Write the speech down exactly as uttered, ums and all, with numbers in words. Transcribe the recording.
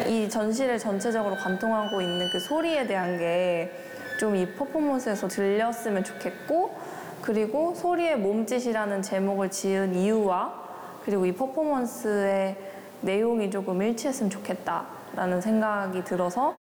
이 전시를 전체적으로 관통하고 있는 그 소리에 대한 게 좀 이 퍼포먼스에서 들렸으면 좋겠고, 그리고 소리의 몸짓이라는 제목을 지은 이유와 그리고 이 퍼포먼스의 내용이 조금 일치했으면 좋겠다라는 생각이 들어서